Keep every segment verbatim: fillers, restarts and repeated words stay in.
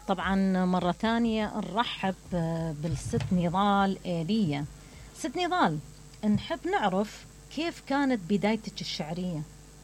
طبعا مرة ثانية نرحب بالست نضال إيليا. ست نضال، نحب نعرف كيف كانت بدايتك الشعرية؟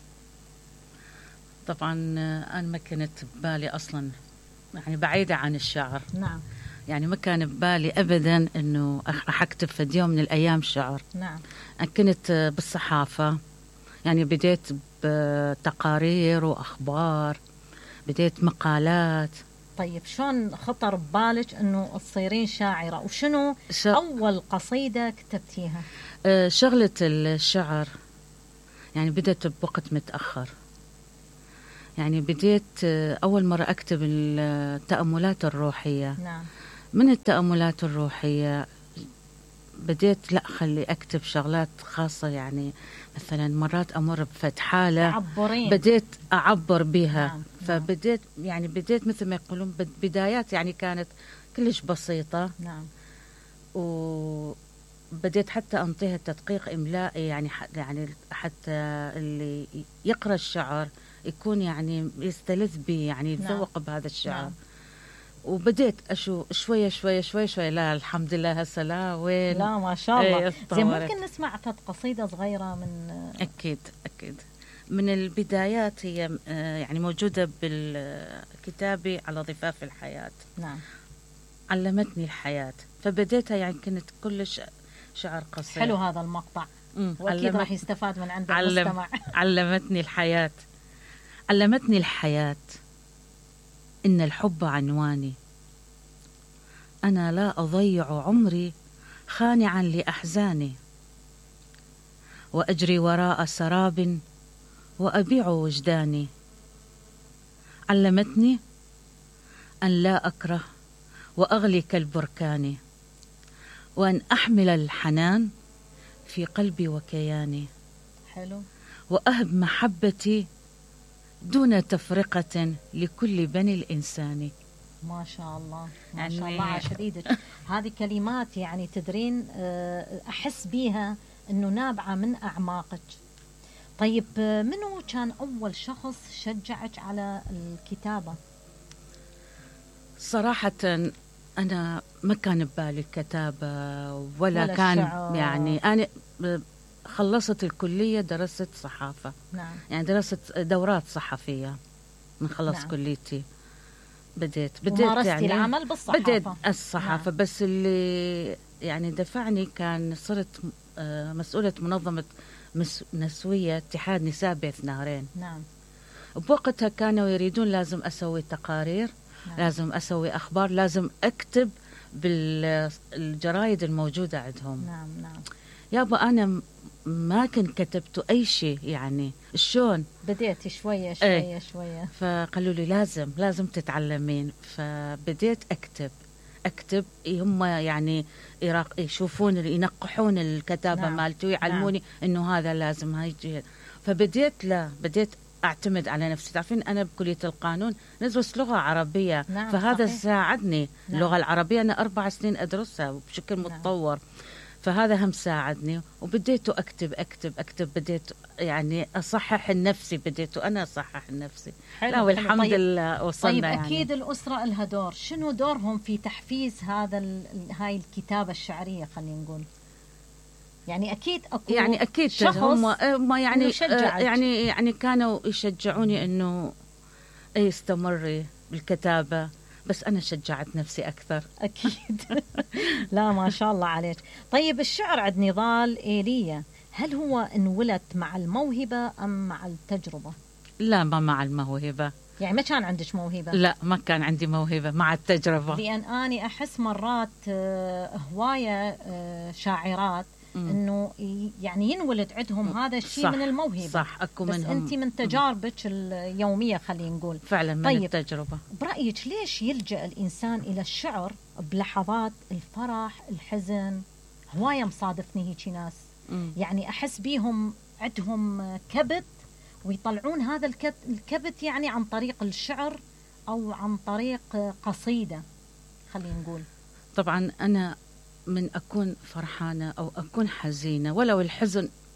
طبعا أنا ما كنت ببالي أصلا، يعني بعيدة عن الشعر. نعم. يعني ما كان ببالي أبدا أنه راح أكتب في يوم من الأيام شعر. نعم. أنا كنت بالصحافة، يعني بديت بتقارير وأخبار، بديت مقالات. طيب شلون خطر ببالك أنه تصيرين شاعرة؟ وشنو ش... أول قصيدة كتبتيها؟ شغلة الشعر يعني بدأت بوقت متأخر. يعني بديت أول مرة أكتب التأملات الروحية. نعم. من التأملات الروحية بديت لا خلي أكتب شغلات خاصة، يعني مثلا مرات أمر بفت حالة عبرين. بديت أعبر بها. نعم. فبديت يعني بديت مثل ما يقولون بدايات يعني كانت كلش بسيطة. نعم. وبديت حتى أنطيها تدقيق إملائي، يعني يعني حتى اللي يقرأ الشعر يكون يعني يستلذ به، يعني يتذوق نعم. بهذا الشعر. نعم. وبديت أشو شوية شوية شوية شوية. لا الحمد لله هسه لا وين. لا ما شاء الله. ايه زي ممكن نسمع فت قصيدة صغيرة من؟ أكيد أكيد. من البدايات هي يعني موجودة بالكتابي على ضفاف الحياة. نعم. علمتني الحياة، فبديتها يعني كنت كلش شعر قصير. حلو هذا المقطع، وأكيد راح يستفاد من عند علم المستمع. علمتني الحياة. علمتني الحياة إن الحب عنواني، أنا لا أضيع عمري خانعا لأحزاني، وأجري وراء سراب وأبيع وجداني. علمتني أن لا أكره وأغلي كالبركان، وأن أحمل الحنان في قلبي وكياني. حلو. وأهب محبتي دون تفرقة لكل بني الإنسان. ما شاء الله ما يعني شاء الله على شديدك. هذه كلمات يعني تدرين أحس بيها أنه نابعة من أعماقك. طيب منو كان أول شخص شجعك على الكتابة؟ صراحة أنا ما كان ببالي الكتابة ولا, ولا كان الشعر. يعني أنا خلصت الكلية درست صحافة. نعم. يعني درست دورات صحفية من خلص نعم. كليتي. بديت بديت يعني العمل بالصحافة. بديت الصحافة. نعم. بس اللي يعني دفعني كان صرت مسؤولة منظمة نسوية اتحاد نساء بيت نهرين. نعم. بوقتها كانوا يريدون لازم أسوي تقارير. نعم. لازم أسوي أخبار، لازم أكتب بالجرايد الموجودة عندهم. نعم نعم. يابا أنا ما كنت كتبت أي شيء، يعني شلون بديت شوية شوية ايه. شوية. فقالوا لي لازم لازم تتعلمين. فبديت أكتب أكتب هم يعني يشوفون ينقحون الكتابة. نعم. مالتي ويعلموني. نعم. إنه هذا لازم هاي. فبديت لا بديت أعتمد على نفسي. تعرفين أنا بكلية القانون ندرس لغة عربية. نعم. فهذا صحيح. ساعدني. نعم. اللغة العربية أنا أربع سنين أدرسها بشكل نعم. متطور. فهذا هم ساعدني. وبديت أكتب أكتب أكتب بديت يعني أصحح النفسي. بديت أنا أصحح النفسي. لا والحمد طيب. لله وصلنا. طيب يعني أكيد الأسرة لها دور. شنو دورهم في تحفيز هذا هاي الكتابة الشعرية خلينا نقول؟ يعني أكيد أكو يعني أكيد شخص هم يعني شجعك. يعني يعني كانوا يشجعوني إنه استمري بالكتابة. بس أنا شجعت نفسي أكثر. أكيد. لا ما شاء الله عليك. طيب الشعر عند نضال إيليا، هل هو انولد مع الموهبة أم مع التجربة؟ لا ما مع الموهبة. يعني ما كان عندك موهبة؟ لا ما كان عندي موهبة، مع التجربة. لأن أنا أحس مرات هواية شاعرات انه يعني ينولد عندهم هذا الشيء من الموهبه. صح اكو بس منهم. انت من تجاربك اليوميه خلينا نقول فعلا من طيب التجربه. برايك ليش يلجا الانسان الى الشعر بلحظات الفرح الحزن؟ هوايه مصادفني هيك ناس. م. يعني احس بيهم عندهم كبت ويطلعون هذا الكبت يعني عن طريق الشعر او عن طريق قصيده خلينا نقول. طبعا انا من أكون فرحانة أو أكون حزينة، ولو الحزن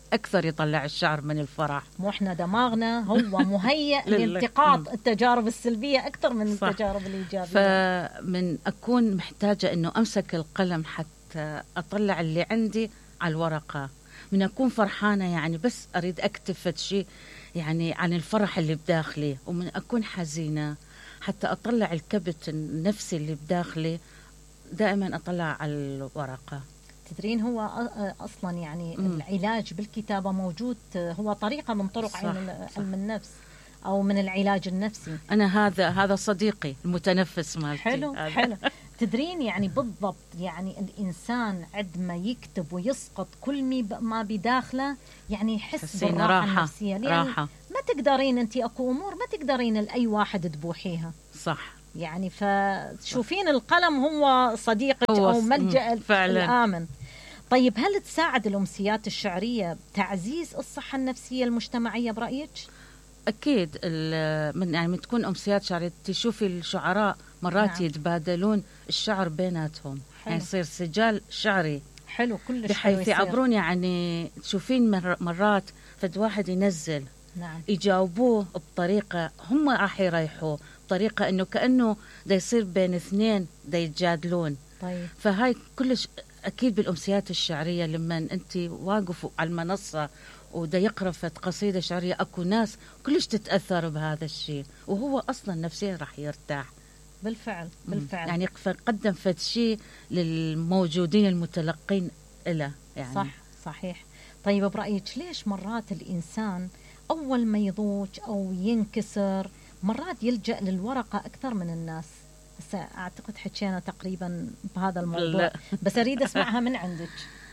أكثر يطلع الشعر من الفرح. مو إحنا دماغنا هو مهيأ لالتقاط التجارب السلبية أكثر من صح. التجارب الإيجابية. فمن أكون محتاجة أنه أمسك القلم حتى أطلع اللي عندي على الورقة، من أكون فرحانة يعني بس أريد أكتب فد شيء يعني عن الفرح اللي بداخلي، ومن أكون حزينة حتى أطلع الكبت النفسي اللي بداخلي دائما أطلع على الورقة. تدرين هو أصلا يعني م. العلاج بالكتابة موجود، هو طريقة من طرق صح علم, صح. علم النفس أو من العلاج النفسي. أنا هذا هذا صديقي المتنفس مالتي. حلو حلو. تدرين يعني بالضبط يعني الإنسان عندما يكتب ويسقط كل ما بداخله يعني يحس بالراحة النفسية. راحة. ما تقدرين أنت أكو أمور ما تقدرين لأي واحد تبوحيها. صح. يعني فتشوفين القلم هو صديقك هو أو ملجأ الآمن. طيب هل تساعد الأمسيات الشعرية بتعزيز الصحة النفسية المجتمعية برأيك؟ أكيد. من يعني من تكون أمسيات شعرية تشوفي الشعراء مرات نعم. يتبادلون الشعر بيناتهم، يعني يصير سجال شعري حلو كلش بحيث يعبرون. يعني تشوفين مرات فد واحد ينزل نعم. يجاوبوه بطريقة هم راح يريحوه، بطريقة إنه كأنه دا يصير بين اثنين دا يتجادلون. طيب. فهاي كلش أكيد بالأمسيات الشعرية لما أنت واقف على المنصة ودا يقرأ فد قصيدة شعرية أكو ناس كلش تتأثر بهذا الشيء، وهو أصلا نفسيا راح يرتاح. بالفعل بالفعل. يعني قدم فد شيء للموجودين المتلقين له يعني. صح صحيح. طيب برأيك ليش مرات الإنسان أول ما يضوج أو ينكسر مرات يلجأ للورقة أكثر من الناس؟ هسه أعتقد حكينا تقريبا بهذا الموضوع لا. بس أريد أسمعها من عندك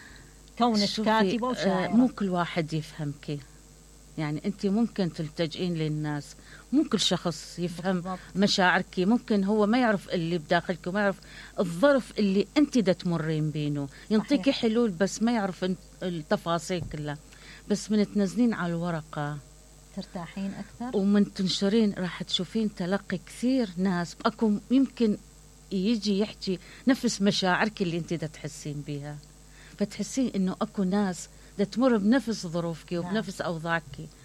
كونك كاتبة وشاعرة. مو كل واحد يفهمك، يعني أنت ممكن تلتجئين للناس، مو كل شخص يفهم بالضبط. مشاعرك، ممكن هو ما يعرف اللي بداخلك وما يعرف الظرف اللي أنت دا تمرين بينه، ينطيكي حلول بس ما يعرف التفاصيل كلها. بس من تنزلين على الورقة ترتاحين أكثر، ومن تنشرين راح تشوفين تلقي كثير ناس أكو يمكن يجي يحكي نفس مشاعرك اللي أنت دا تحسين بيها، فتحسين إنه أكو ناس دا تمر بنفس ظروفك وبنفس أوضاعك.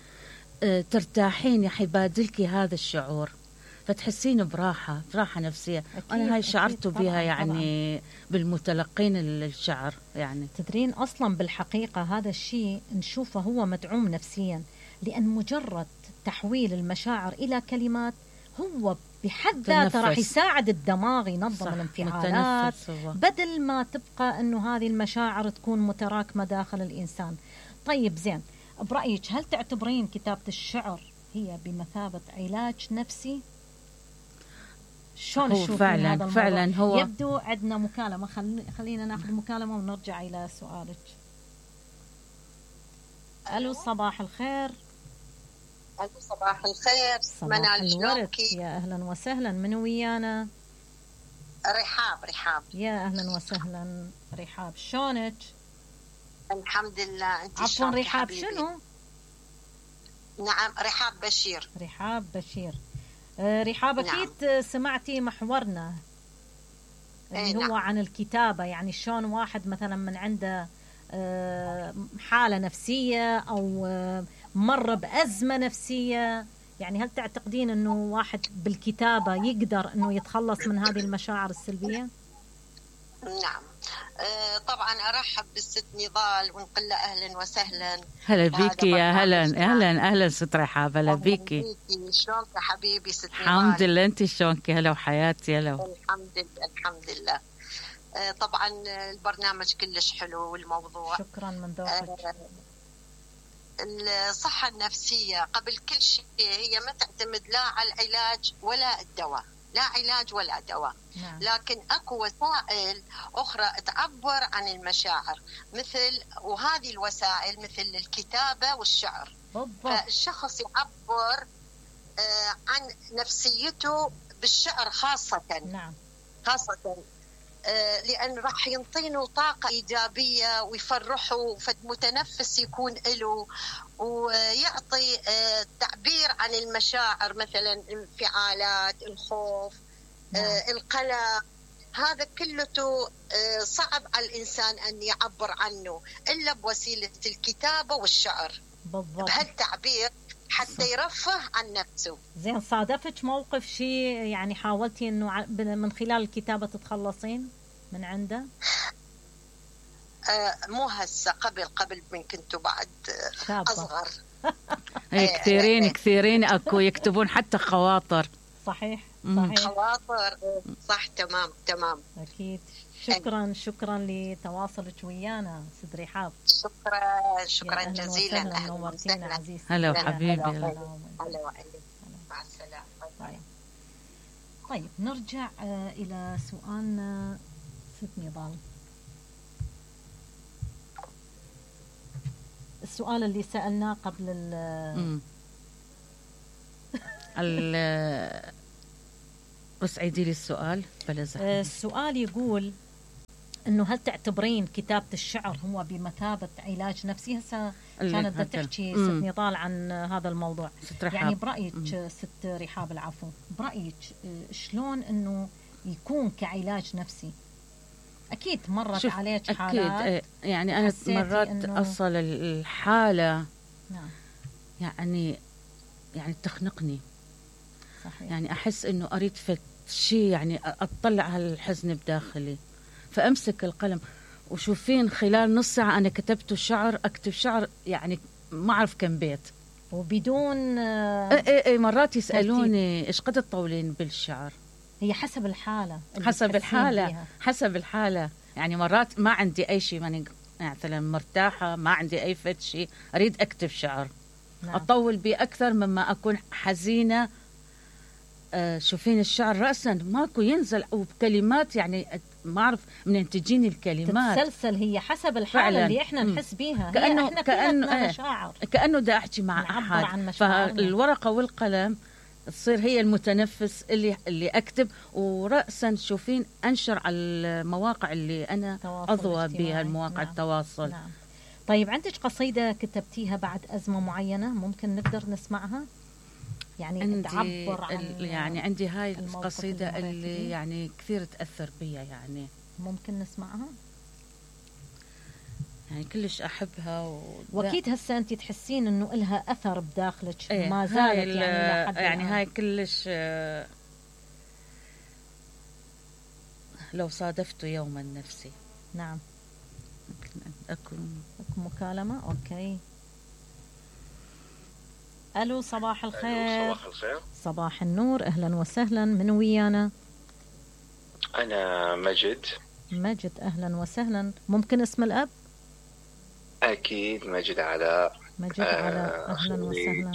أه ترتاحين يحيبادلك هذا الشعور، فتحسين براحة براحة نفسية. أنا هاي شعرت بها يعني طبعاً. بالمتلقين الشعر يعني. تدرين أصلا بالحقيقة هذا الشيء نشوفه هو مدعوم نفسيا، لأن مجرد تحويل المشاعر إلى كلمات هو بحد ذاته راح يساعد الدماغ ينظم الانفعالات، بدل ما تبقى أنه هذه المشاعر تكون متراكمة داخل الإنسان. طيب زين، برأيك هل تعتبرين كتابة الشعر هي بمثابة علاج نفسي؟ شلون تشوفين فعلا هذا الموضوع؟ فعلا هو يبدو عندنا مكالمة، خل... خلينا ناخذ مكالمة ونرجع إلى سؤالك. ألو صباح الخير. ألو صباح الخير. صباح الورد. يا أهلا وسهلا، من ويانا؟ رحاب. رحاب يا أهلا وسهلا رحاب، شلونك؟ الحمد لله. أنت عفوا رحاب شنو؟ نعم رحاب بشير. رحاب بشير. آه رحاب أكيد نعم. سمعتي محورنا اللي هو نعم. عن الكتابة، يعني شلون واحد مثلا من عنده آه حالة نفسية أو آه مر بأزمة نفسية، يعني هل تعتقدين أنه واحد بالكتابة يقدر أنه يتخلص من هذه المشاعر السلبية؟ نعم. أه طبعا أرحب بالست نضال ونقول له أهلا وسهلا. هلا بيكي يا هلا أهلا أهلا ست رحاب. هلا بيكي. شلونك يا حبيبي ست نضال؟ الحمد لله، أنت شلونك؟ هلا وحياتي. هلا. الحمد لله الحمد لله. أه طبعا البرنامج كلش حلو والموضوع. شكرا من ذوقك. أه الصحة النفسية قبل كل شيء هي ما تعتمد لا على العلاج ولا الدواء، لا علاج ولا دواء. نعم. لكن اكو وسائل اخرى تعبر عن المشاعر، مثل وهذه الوسائل مثل الكتابة والشعر. بالضبط. فالشخص يعبر آه عن نفسيته بالشعر خاصة. نعم. خاصة آه لأن راح ينطينه طاقة إيجابية ويفرحه، فمتنفس يكون له، ويعطي آه تعبير عن المشاعر، مثلا الانفعالات، الخوف، نعم. آه القلق، هذا كله صعب على الإنسان أن يعبر عنه إلا بوسيلة الكتابة والشعر. بالضبط. بهالتعبير حتى يرفه عن نفسه. زين، صادفك موقف شيء يعني حاولتي انه من خلال الكتابة تتخلصين من عنده؟ آه مو هسه، قبل قبل من كنت بعد شابة. أصغر. كثيرين كثيرين اكو يكتبون حتى خواطر. صحيح صحيح. خواطر صح. تمام تمام. أكيد. شكرا شكرا لتواصلك ويانا ست رحاب. شكرا شكرا جزيلا. أهلا نورتينا عزيزتي. هلا حبيبي. هلا مع السلامة. طيب. طيب نرجع إلى سؤالنا ست نضال. السؤال اللي سألناه قبل ال ال بس عيدي لي السؤال بلا زحمة. السؤال يقول انه هل تعتبرين كتابة الشعر هو بمثابة علاج نفسي؟ هسه كانت تحكي ست نضال عن هذا الموضوع. يعني برأيك مم. ست رحاب العفو، برأيك شلون انه يكون كعلاج نفسي؟ اكيد مرت عليك حالات. اكيد يعني انا مرات اصل الحالة نعم. يعني يعني تخنقني. صحيح. يعني احس انه اريد فت شيء يعني اطلع هالحزن بداخلي، فامسك القلم وشوفين خلال نص ساعة انا كتبت شعر، اكتب شعر يعني ما اعرف كم بيت وبدون اي اي, اي مرات يسالوني ايش قد تطولين بالشعر؟ هي حسب الحالة، حسب الحالة بيها. حسب الحالة. يعني مرات ما عندي اي شيء، ماني مثلا مرتاحة، ما عندي اي فت شيء، اريد اكتب شعر. نعم. اطول بيه اكثر مما اكون حزينة. آه شوفين الشعر رأسا ماكو ينزل وبكلمات يعني ما أعرف منين تجيني الكلمات، تتسلسل. هي حسب الحالة فعلا. اللي إحنا نحس بيها. كأنه إحنا كأنه مشاعر. كأنه دا أحكي مع أحد، فالورقة والقلم تصير هي المتنفس اللي اللي أكتب، ورأسا شوفين أنشر على المواقع اللي أنا أضوى بها، المواقع نعم. التواصل. نعم. طيب عندك قصيدة كتبتيها بعد أزمة معينة ممكن نقدر نسمعها؟ يعني تعبر عن يعني عندي هاي القصيدة اللي, اللي يعني كثير تأثر بيا، يعني ممكن نسمعها؟ يعني كلش أحبها و... وأكيد هسه أنت تحسين إنه إلها أثر بداخلك. ايه ما زالت يعني لحد يعني هاي كلش. لو صادفت يوما نفسي. نعم. أكو أكو مكالمة. أوكي. ألو صباح الخير. ألو صباح الخير. صباح النور، أهلا وسهلا. من ويانا؟ أنا مجد. مجد أهلا وسهلا. ممكن اسم الأب؟ أكيد مجد علاء. مجد علاء آه أهلا وسهلا.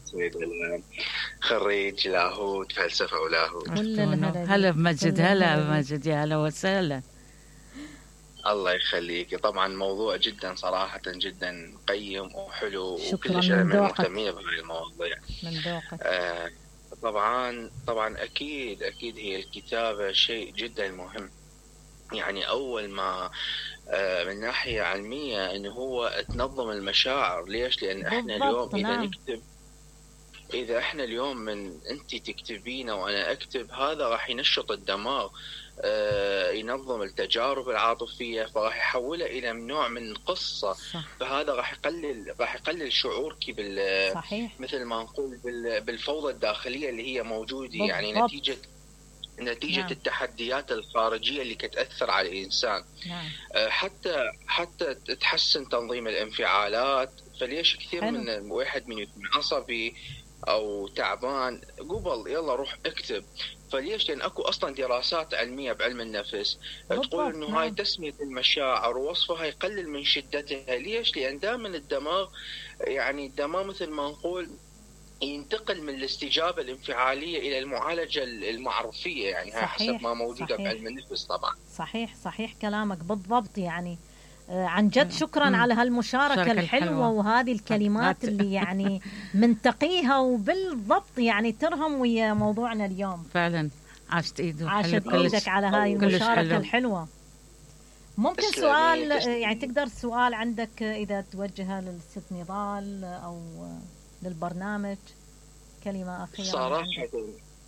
خريج لاهوت فلسفة ولاهوت. هلا بمجد. هلا بمجد، يا هلا وسهلا. الله يخليك. طبعا موضوع جدا صراحة جدا قيم وحلو، شكرا من ذوقك. مهتمية بهاي المواضيع من ذوقك. آه طبعا طبعا أكيد أكيد هي الكتابة شيء جدا مهم. يعني أول ما آه من ناحية علمية إنه هو تنظم المشاعر. ليش؟ لأن إحنا اليوم إذا نعم. نكتب إذا إحنا اليوم من أنت تكتبين وأنا أكتب، هذا راح ينشط الدماغ، آه ينظم التجارب العاطفية، فراح يحولها إلى نوع من قصة. صح. فهذا راح يقلل راح يقلل شعورك بال صحيح. مثل ما نقول بالفوضى الداخلية اللي هي موجودة. بالضبط. يعني نتيجة نتيجة نعم. التحديات الخارجية اللي كتأثر على الإنسان. نعم. آه حتى حتى تحسن تنظيم الانفعالات. فليش كثير حلو. من واحد من يكون عصبي أو تعبان قبل يلا روح اكتب. فليش؟ لأن أكو أصلا دراسات علمية بعلم النفس تقول إنه هاي تسمية المشاعر ووصفها يقلل من شدتها. ليش؟ لأن دائما الدماغ يعني الدماغ مثل ما نقول ينتقل من الاستجابة الانفعالية إلى المعالجة المعرفية. يعني هاي حسب ما موجودة بعلم النفس. طبعا صحيح صحيح كلامك بالضبط. يعني عن جد شكرا مم. على هالمشاركة الحلوة, الحلوة وهذه الكلمات اللي يعني منتقيها وبالضبط يعني ترهم ويا موضوعنا اليوم. فعلا عاشت ايدك عاشت ايدك على هاي المشاركة الحلوة. ممكن سؤال يعني تقدر سؤال عندك إذا توجهها للست نضال أو للبرنامج، كلمة أخيرة؟ صراحة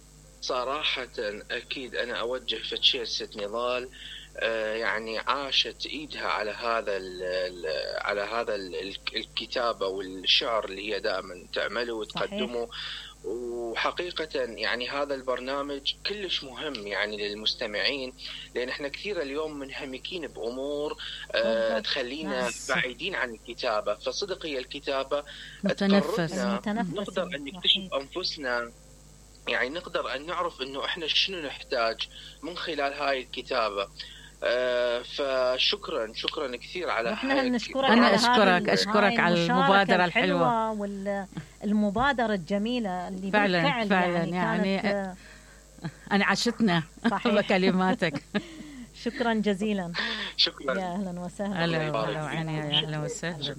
صراحة أكيد أنا أوجه فتشي ست نضال، يعني عاشت إيدها على هذا على هذا الكتابة والشعر اللي هي دائما تعمله وتقدمه. وحقيقة يعني هذا البرنامج كلش مهم يعني للمستمعين، لأن احنا كثير اليوم منهمكين بأمور آه تخلينا بعيدين عن الكتابة. فصدق هي الكتابة تقربنا نقدر أن نكتشف أنفسنا، يعني نقدر أن نعرف أنه إحنا شنو نحتاج من خلال هاي الكتابة. آه فشكرا شكرا كثير على هاي نشكرك أنا أشكرك أشكرك على المبادرة الحلوة والمبادرة الجميلة اللي فعلا بالفعل فعلا يعني, يعني أنعشتنا بكلماتك. شكرا جزيلا. شكرا يا أهلا وسهلا. أهلا أهلا وسهلا.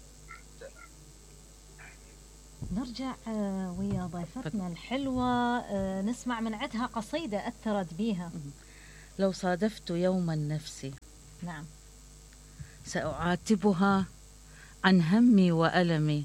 نرجع ويا ضيفتنا الحلوة نسمع من عندها قصيدة أثرت بيها. لو صادفت يوما نفسي نعم سأعاتبها عن همي وألمي،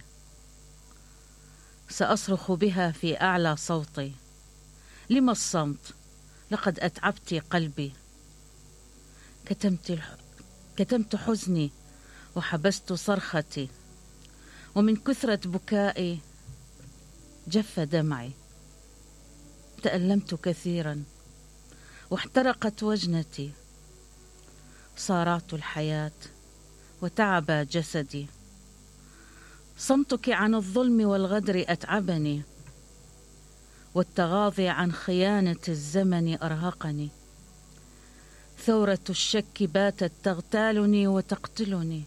سأصرخ بها في أعلى صوتي، لما الصمت؟ لقد أتعبت قلبي، كتمت, الح... كتمت حزني وحبست صرختي، ومن كثرة بكائي جف دمعي، تألمت كثيرا واحترقت وجنتي، صارعت الحياة وتعب جسدي، صمتك عن الظلم والغدر أتعبني، والتغاضي عن خيانة الزمن أرهقني، ثورة الشك باتت تغتالني وتقتلني،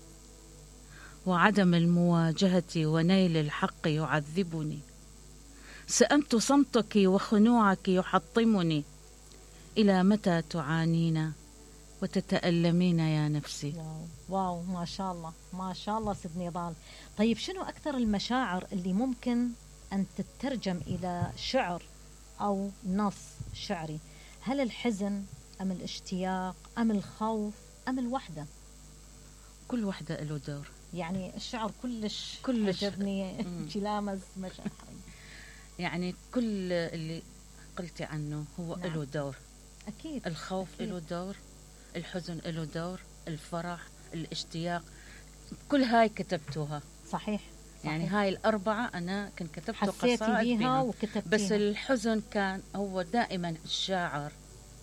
وعدم المواجهة ونيل الحق يعذبني، سأمت صمتك وخنوعك يحطمني، إلى متى تعانين وتتألمين يا نفسي؟ واو, واو ما شاء الله ما شاء الله سيد نضال. طيب شنو أكثر المشاعر اللي ممكن أن تترجم إلى شعر أو نص شعري؟ هل الحزن أم الاشتياق أم الخوف أم الوحدة؟ كل وحدة له دور. يعني الشعر كلش كلش عجبني جلامز مشاعري. يعني كل اللي قلتي عنه هو نعم. له دور. أكيد. الخوف أكيد. له دور، الحزن له دور، الفرح، الاشتياق، كل هاي كتبتوها. صحيح. يعني هاي الأربعة أنا كنت كتبت قصائد بيها وكتبتيها. بس الحزن كان هو دائما الشاعر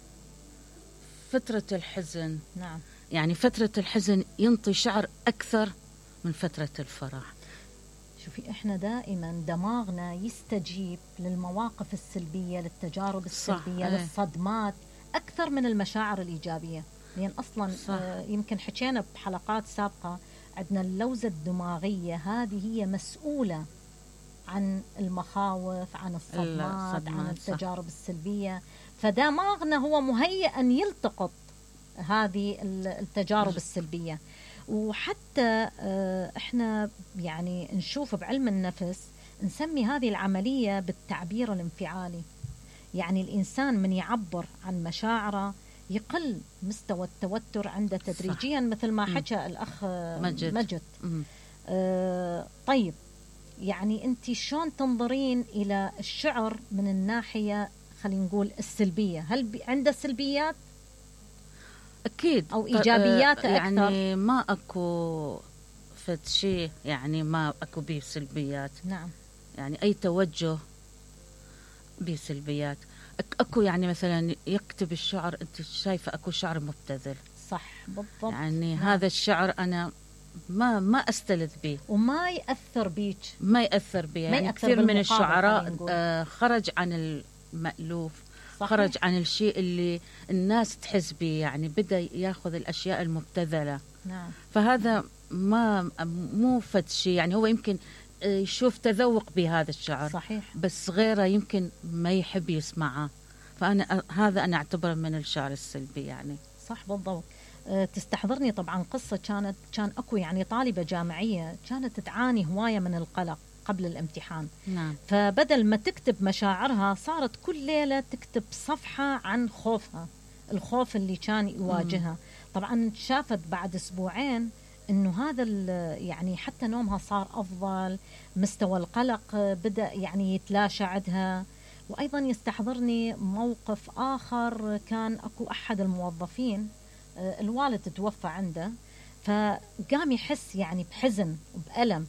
فترة الحزن. نعم. يعني فترة الحزن ينطي شعر أكثر من فترة الفرح. شوفي احنا دائما دماغنا يستجيب للمواقف السلبية، للتجارب السلبية، صح. للصدمات أكثر من المشاعر الإيجابية، لأن أصلا آه يمكن حكينا بحلقات سابقة عندنا اللوزة الدماغية هذه هي مسؤولة عن المخاوف، عن الصدمات، عن التجارب صح. السلبية، فدماغنا هو مهيئ أن يلتقط هذه التجارب السلبية. وحتى احنا يعني نشوف بعلم النفس نسمي هذه العملية بالتعبير الانفعالي. يعني الإنسان من يعبر عن مشاعره يقل مستوى التوتر عنده تدريجيا، مثل ما حكى الأخ مجد, مجد. آه طيب يعني أنت شلون تنظرين إلى الشعر من الناحية خلينا نقول السلبية؟ هل عنده سلبيات؟ أكيد. أو إيجابيات أكثر؟ يعني ما أكو فد شيء، يعني ما أكو بيه سلبيات. نعم. يعني أي توجه بيه سلبيات. أكو يعني مثلا يكتب الشعر، أنت شايفة أكو شعر مبتذل. صح بالضبط. يعني نعم. هذا الشعر أنا ما ما أستلذ به وما يأثر بيك. ما يأثر به. يعني يأثر كثير من الشعراء آه خرج عن المألوف. صحيح. خرج عن الشيء اللي الناس تحس به، يعني بدأ ياخذ الأشياء المبتذلة. نعم. فهذا ما مو فد شيء، يعني هو يمكن يشوف تذوق بهذا الشعر. صحيح. بس غيره يمكن ما يحب يسمعه، فأنا هذا أنا أعتبره من الشعر السلبي يعني. صح بالضبط. أه تستحضرني طبعا قصة كانت كان أكو يعني طالبة جامعية كانت تعاني هواية من القلق قبل الامتحان. نعم. فبدل ما تكتب مشاعرها صارت كل ليلة تكتب صفحة عن خوفها، الخوف اللي كان يواجهها. مم. طبعا شافت بعد أسبوعين إنه هذا يعني حتى نومها صار أفضل، مستوى القلق بدأ يعني يتلاشى عندها، وأيضا يستحضرني موقف آخر، كان أكو أحد الموظفين الوالد توفى عنده، فقام يحس يعني بحزن وبألم،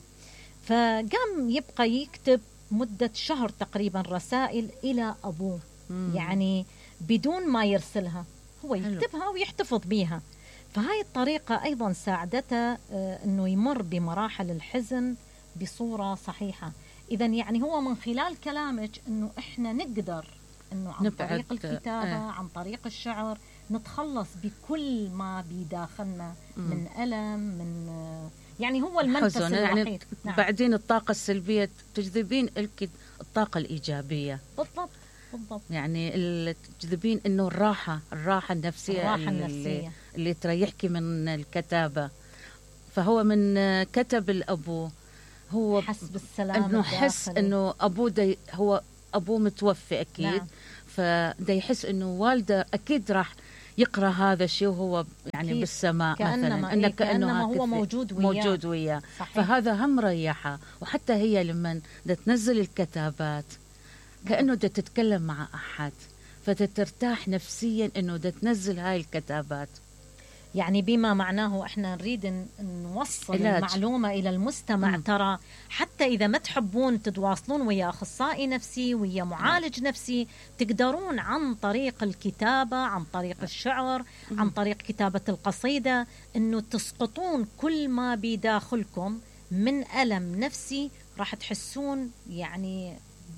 فقام يبقى يكتب مدة شهر تقريبا رسائل إلى أبوه، مم. يعني بدون ما يرسلها، هو يكتبها ويحتفظ بيها. فهاي الطريقة أيضا ساعدته أنه يمر بمراحل الحزن بصورة صحيحة. إذا يعني هو من خلال كلامك أنه إحنا نقدر أنه عن طريق الكتابة اه. عن طريق الشعر نتخلص بكل ما بداخلنا من ألم، من يعني هو المنفس الوحيد. يعني نعم. بعدين الطاقة السلبية تجذبين الطاقة الإيجابية. بالضبط بالضبط. يعني تجذبين إنه الراحة الراحة النفسية, الراحة اللي, النفسية اللي تريحك من الكتابة. فهو من كتب الأبو هو حس بالسلام، إنه حس إنه أبوه دي هو أبوه متوفي أكيد. نعم. فدا يحس إنه والده أكيد راح يقرأ هذا الشيء وهو يعني أكيد. بالسماء كأنما مثلا إيه كأنما هو موجود وياه, موجود وياه. فهذا هم ريحة. وحتى هي لما تنزل الكتابات كأنه دا تتكلم مع أحد، فتترتاح نفسيا إنه دا تنزل هاي الكتابات. يعني بما معناه احنا نريد نوصل علاج. المعلومة إلى المستمع. م. ترى حتى إذا ما تحبون تتواصلون ويا أخصائي نفسي ويا معالج م. نفسي، تقدرون عن طريق الكتابة، عن طريق الشعر، م. عن طريق كتابة القصيدة، إنه تسقطون كل ما بداخلكم من ألم نفسي، راح تحسون يعني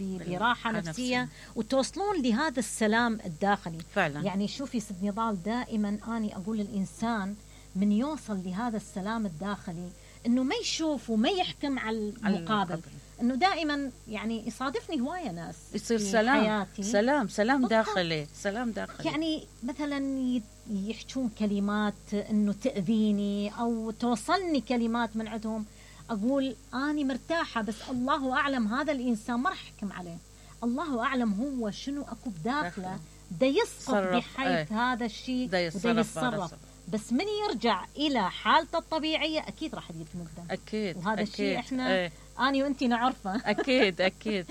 براحة نفسية وتوصلون لهذا السلام الداخلي فعلا. يعني شوفي سيد نضال، دائما أني أقول للإنسان من يوصل لهذا السلام الداخلي إنه ما يشوف وما يحكم على المقابل، إنه دائما يعني يصادفني هواية ناس يصير سلام حياتي. سلام سلام داخلي سلام داخلي. يعني مثلا يحجون كلمات إنه تأذيني أو توصلني كلمات من عندهم، أقول أني مرتاحة، بس الله أعلم هذا الإنسان ما راح أحكم عليه، الله أعلم هو شنو أكو بداخله دا يسقط بحيث ايه. هذا الشيء دا يتصرف، بس من يرجع إلى حالته الطبيعية أكيد راح يتمدن. أكيد. وهذا الشيء إحنا ايه. أني وأنتي نعرفه. أكيد أكيد.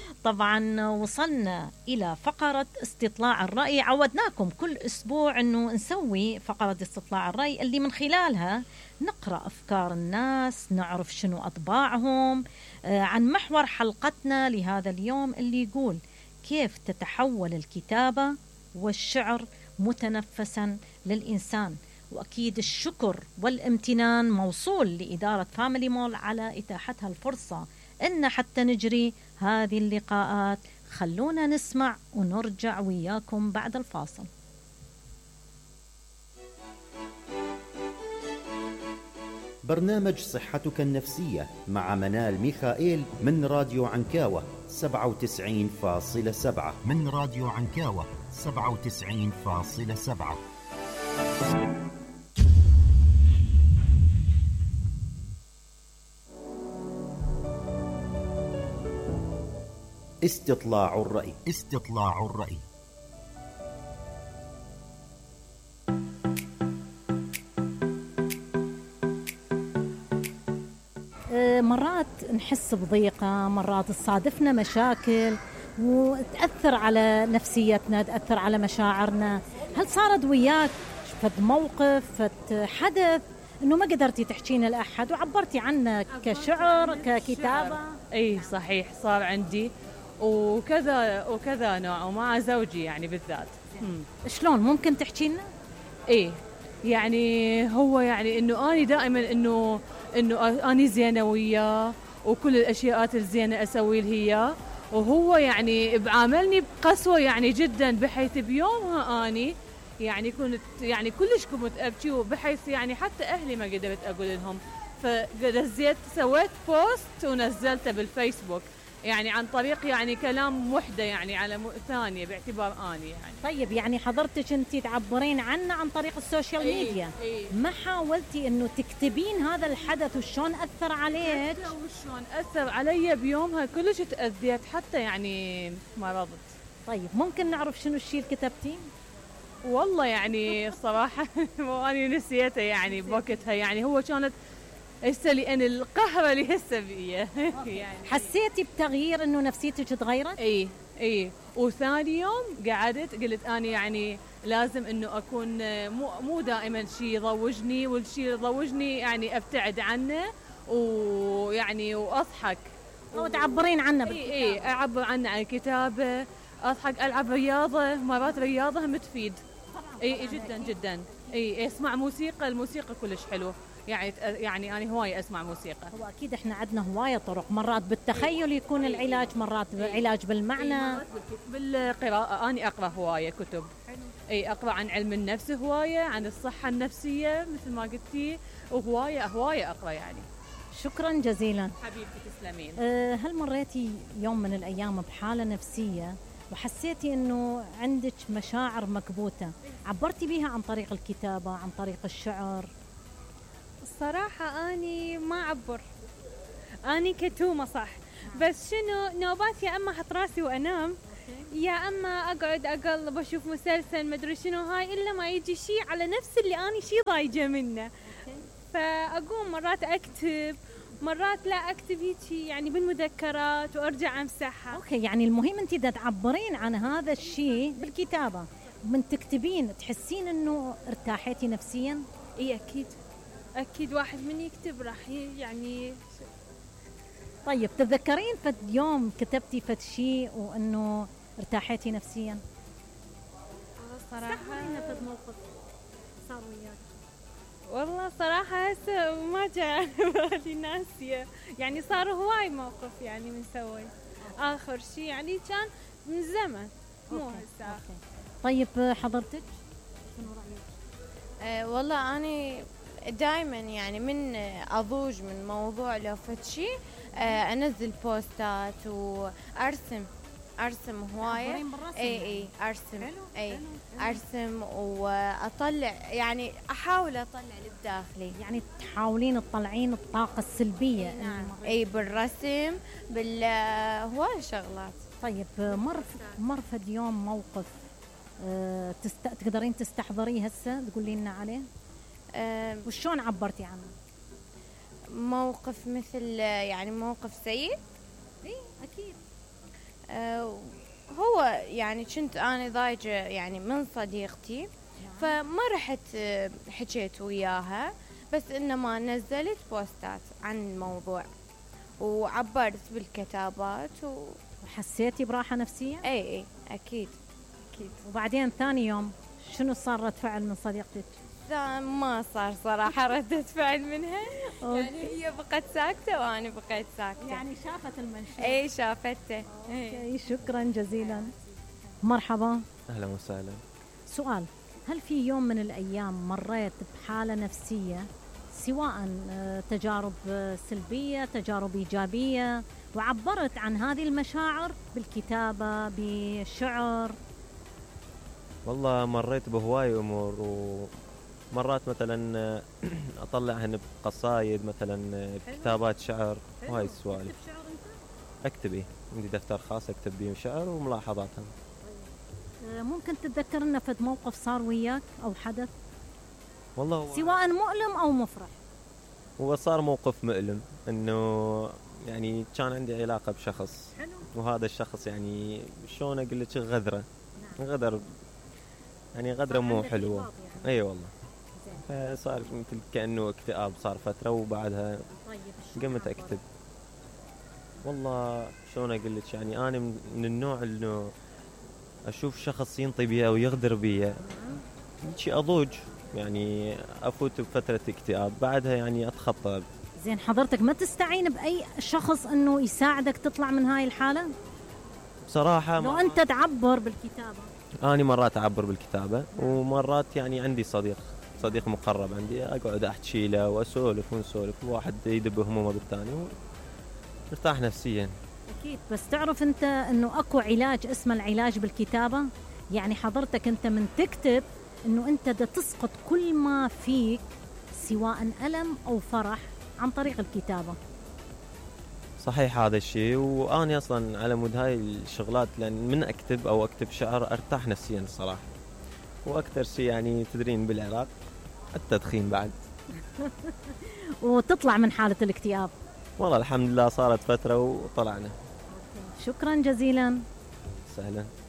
طبعا وصلنا إلى فقرة استطلاع الرأي. عودناكم كل أسبوع أنه نسوي فقرة استطلاع الرأي اللي من خلالها نقرأ أفكار الناس، نعرف شنو أطباعهم، آه عن محور حلقتنا لهذا اليوم اللي يقول كيف تتحول الكتابة والشعر متنفسا للإنسان. وأكيد الشكر والامتنان موصول لإدارة فاميلي مول على إتاحتها الفرصة إن حتى نجري هذه اللقاءات. خلونا نسمع ونرجع وياكم بعد الفاصل. برنامج صحتك النفسية مع منال ميخائيل من راديو عنكاوة سبعة وتسعين فاصلة سبعة من راديو عنكاوة سبعة وتسعين فاصلة سبعة. استطلاع الرأي. استطلاع الرأي. مرات نحس بضيقة، مرات تصادفنا مشاكل وتأثر على نفسيتنا، تأثر على مشاعرنا. هل صارت وياك فد موقف، فد حدث إنه ما قدرتي تحكينا لأحد وعبرتي عنه كشعر ككتابة؟ أي صحيح، صار عندي وكذا وكذا نوع، ومع زوجي يعني بالذات. شلون ممكن تحكي لنا؟ ايه يعني هو يعني انه اني دائما انه انه اني زينه وياه وكل الاشياء الزينه اسوي له هي، وهو يعني بعاملني بقسوه يعني جدا، بحيث بيومها اني يعني كنت يعني كلش كنت ابكي، وبحيث يعني حتى اهلي ما قدرت اقول لهم. فنزلت سويت بوست ونزلته بالفيسبوك يعني عن طريق يعني كلام وحده يعني على ثانيه باعتبار اني يعني. طيب يعني حضرتك انت تعبرين عنه عن طريق السوشيال إيه ميديا. إيه. ما حاولتي انه تكتبين هذا الحدث وشون اثر عليك؟ وشون اثر علي بيومها، كلش تاذيت حتى يعني مرضت. طيب ممكن نعرف شنو الشيء اللي كتبتيه؟ والله يعني الصراحه واني نسيته يعني بوقتها، يعني هو كانت هسه لأن القهوة اللي هسه بيه يعني. حسيتي بتغيير إنه نفسيتك تغيرت؟ إيه اي وثاني يوم قعدت قلت انا يعني لازم انه اكون مو مو دائما شيء يضوجني، والشيء يضوجني يعني ابتعد عنه ويعني واضحك او تعبرين عنه بالكتابه. اي اي اعبر عنه عن الكتابه، اضحك، العب رياضه، مرات رياضه هم تفيد. اي اي جدا جدا. اي اسمع موسيقى، الموسيقى كلش حلو يعني يعني انا هوايه اسمع موسيقى. هو اكيد احنا عندنا هوايه طرق، مرات بالتخيل يكون العلاج، مرات علاج بالمعنى، بالقراءه. انا اقرا هوايه كتب. اي اقرا عن علم النفس هوايه، عن الصحه النفسيه مثل ما قلتي، وهوايه هوايه اقرا يعني. شكرا جزيلا حبيبتي تسلمين. أه هل مريتي يوم من الايام بحاله نفسيه وحسيتي انه عندك مشاعر مكبوته، عبرتي بيها عن طريق الكتابه، عن طريق الشعر؟ الصراحه اني ما اعبر، اني كتومه صح، بس شنو نوبات يا اما احط راسي وانام، يا اما اقعد اقلب اشوف مسلسل مدري شنو هاي، الا ما يجي شيء على نفس اللي اني شيء ضايجه منه. فاقوم مرات اكتب، مرات لا اكتب هيك يعني بالمذكرات وارجع امسحها. اوكي، يعني المهم انت دا تعبرين عن هذا الشيء بالكتابه، من تكتبين تحسين انه ارتاحتي نفسيا؟ اي اكيد اكيد، واحد من يكتب راح يعني. طيب تتذكرين فد يوم كتبتي فد شيء وانه ارتاحتي نفسيا؟ صراحه فد موقف صار وياك. والله صراحة هسه ما جاء على بالي، ناسية يعني. صار هواي موقف يعني من سوي آخر شيء يعني كان من زمن مو هسه. طيب حضرتك شنو رأيك؟ أه والله أنا دائما يعني من أضوج من موضوع لو فد شيء أه أنزل بوستات وأرسم أرسم هواية. اي اي أرسم. حلو. اي حلو. أرسم وأطلع يعني أحاول أطلع للداخلي، يعني تحاولين تطلعين الطاقة السلبية. اي نعم. اي بالرسم بالهواية شغلات. طيب مر مر فد يوم موقف أه تست... تقدرين تستحضريه هسه تقولي لنا عليه؟ أه وشون عبرتي عنه؟ موقف مثل يعني موقف سيء؟ اي اكيد. أه هو يعني كنت أنا ضايجة يعني من صديقتي، فما رحت حكيت وياها، بس إنما نزلت بوستات عن الموضوع وعبرت بالكتابات و... وحسيتي براحة نفسية؟ اي اي اكيد اكيد. وبعدين ثاني يوم شنو صار رد فعل من صديقتك؟ ما صار صراحة ردة فعل منها. يعني هي بقت ساكتة وأنا بقيت ساكتة. يعني شافت المنشور؟ اي شافته. اي شكرا جزيلا. مرحبا. أهلا وسهلا. سؤال، هل في يوم من الأيام مريت بحالة نفسية سواء تجارب سلبية تجارب إيجابية وعبرت عن هذه المشاعر بالكتابة بالشعر؟ والله مريت بهواي أمور، ومرات مثلا أطلعهن بقصايد مثلا بكتابات شعر وهاي السوالف. تكتب شعر أنت؟ أكتب إيه، عندي دفتر خاص أكتب بيه شعر وملاحظات. ممكن تتذكر لنا فد موقف صار وياك أو حدث؟ والله هو سواء مؤلم أو مفرح. هو صار موقف مؤلم، إنه يعني كان عندي علاقة بشخص. حلو. وهذا الشخص يعني شلون أقول لك غدرة. نعم. غدر يعني غدرة مو حلوة. يعني. أي والله. فصار مثل كأنه اكتئاب صار فترة، وبعدها طيب قمت أكتب. والله شلون أقول لك يعني أنا من النوع إنه أشوف شخص ينطي بيه أو يغدر بيه شيء أضوج، يعني أفوت بفترة اكتئاب، بعدها يعني أتخطى. زين حضرتك ما تستعين بأي شخص إنه يساعدك تطلع من هاي الحالة؟ بصراحة لو أنت تعبر بالكتابة. أنا مرات أعبر بالكتابة، ومرات يعني عندي صديق صديق مقرب عندي أقعد أحكي له وأسولف ونسولف، واحد يدب همومه بالثاني وارتاح نفسيا. أكيد. بس تعرف أنت إنه أكو علاج اسمه العلاج بالكتابة. يعني حضرتك أنت من تكتب إنه أنت دا تسقط كل ما فيك سواء ألم أو فرح عن طريق الكتابة. صحيح هذا الشيء، وأنا أصلا على مود هاي الشغلات لأن من أكتب أو أكتب شعر أرتاح نفسيا الصراحة. وأكثر شيء يعني تدرين بالعراق التدخين بعد. وتطلع من حالة الاكتئاب. والله الحمد لله صارت فترة وطلعنا. شكرا جزيلا. وسهلا.